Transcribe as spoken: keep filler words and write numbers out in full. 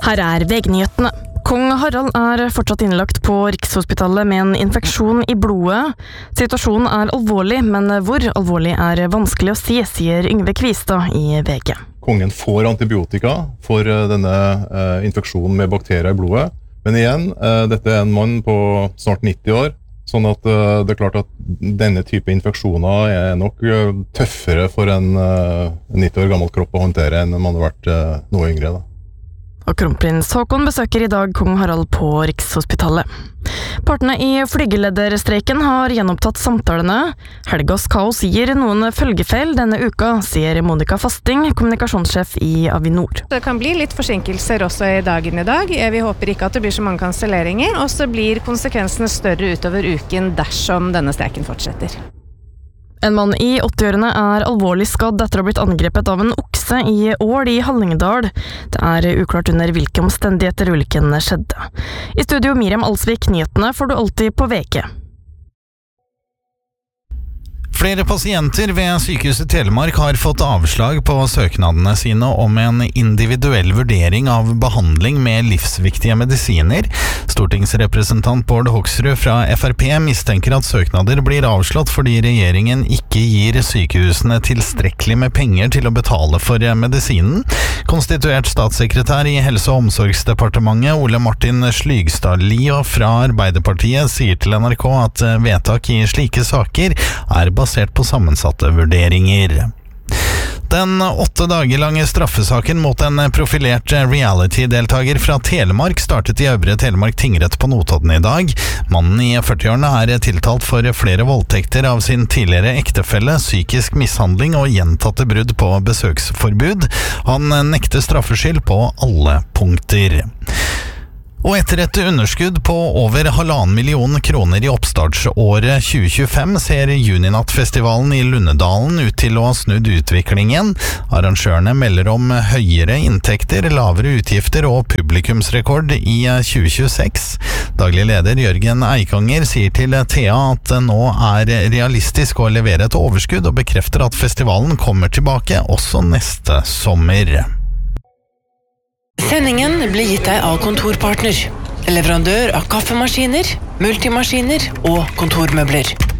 Her er V G-nyhetene. Kong Harald er fortsatt innlagt på Rikshospitalet med en infeksjon i blodet. Situasjonen er alvorlig, men hvor alvorlig er vanskelig å si, sier Yngve Kvistad i V G. Kongen får antibiotika for denne eh, infeksjonen med bakterier i blodet. Men igjen, eh, dette er en mann på snart nitti år, sånn at eh, det er klart at denne type infeksjoner er nok eh, tøffere for en eh, nitti år gammel kropp å håndtere enn man har vært eh, noe yngre da. Og kronprins Haakon besøker i dag kong Harald på Rikshospitalet. Partene i flygelederstreiken har gjenopptatt samtalene. Helgas kaos gir noen følgefeil denne uka, sier Monica Fasting, kommunikasjonssjef i Avinor. Det kan bli litt forsinkelser også i dagen i dag. Vi håper ikke at det blir så mange kanselleringer, og så blir konsekvensene større utover uken dersom denne streiken fortsetter. En mann i åttiårene er alvorlig skadd etter å ha blitt angrepet av en okse i Ål i Hallingdal. Det er uklart under hvilke omstendigheter ulykken skjedde. I studio Miriam Alsvik, nyhetene får du alltid på V G. Flere pasienter ved Sykehuset Telemark har fått avslag på søknadene sine om en individuell vurdering av behandling med livsviktige medisiner. Stortingsrepresentant Bård Hoksrud fra F R P mistenker at søknader blir avslått fordi regjeringen ikke gir sykehusene tilstrekkelig med penger til å betale for medisinen. Konstituert statssekretær i Helse- og omsorgsdepartementet Ole Martin Slygstad-Lio fra Arbeiderpartiet sier til N R K at vedtak i slike saker er basert på sammensatte vurderinger. Den åtte dager lange straffesaken mot en profilert reality-deltager fra Telemark startet i Øvre Telemark tingrett på Notodden i dag. Mannen i førtiårene er tiltalt for flere voldtekter av sin tidligere ektefelle, psykisk mishandling og gjentatte brudd på besøksforbud. Han nekter straffskyld på alle punkter. Og etter et underskudd på over halvannen million kroner i oppstartsåret tjue tjuefem ser Juninattfestivalen i Lundedalen ut til å ha snudd utviklingen. Arrangørene melder om høyere inntekter, lavere utgifter og publikumsrekord i tjue tjueseks. Daglig leder Jørgen Eikanger sier til T A at det nå er realistisk å levere et overskudd, og bekrefter at festivalen kommer tilbake også neste sommer. Sendingen blir gitt deg av Kontorpartner, leverandør av kaffemaskiner, multimaskiner og kontormøbler.